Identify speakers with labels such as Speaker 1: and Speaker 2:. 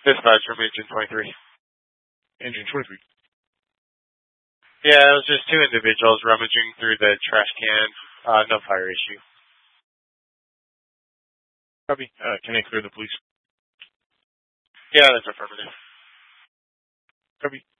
Speaker 1: Dispatch from Engine 23.
Speaker 2: Engine 23.
Speaker 1: Yeah, it was just two individuals rummaging through the trash can. No fire issue.
Speaker 2: Copy. Can I clear the police?
Speaker 1: Yeah, that's affirmative.
Speaker 2: Copy.